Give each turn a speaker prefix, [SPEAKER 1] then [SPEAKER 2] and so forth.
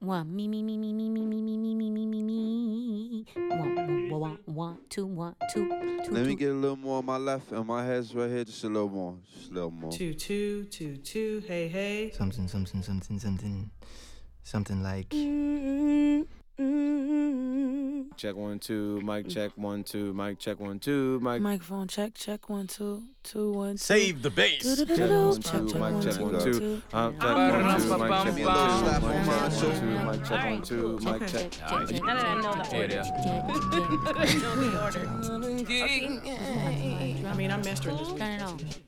[SPEAKER 1] One, me, me, me, me, me, me, me, me, me, me, me, me, me. One, two.
[SPEAKER 2] Let me get a little more on my left and my head's right here. Just a little more. Just a little more.
[SPEAKER 3] 2 2 2 2. Hey hey.
[SPEAKER 4] Something like.
[SPEAKER 5] Check 1 2, mic check 1 2, mic check 1 2, mic.
[SPEAKER 6] Microphone check 1 2 2 1 2.
[SPEAKER 4] Save the bass.
[SPEAKER 5] Check 1 2, mic check 1 2. Check 1 2, mic check 1 2. Mic check 1 2, mic check.
[SPEAKER 1] Now that I know the order.
[SPEAKER 3] I mean, I'm mastering this.
[SPEAKER 1] Turn it on.